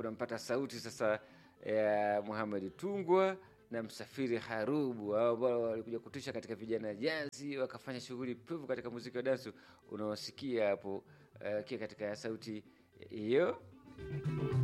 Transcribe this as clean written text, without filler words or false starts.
unampata sauti sasa ya Mohamed Tungwa na Msafiri Harubu ambao walikuja kutisha katika vijana jazi, wakafanya shughuli pevu katika muziki wa dance unaosikia hapo katika sauti hiyo.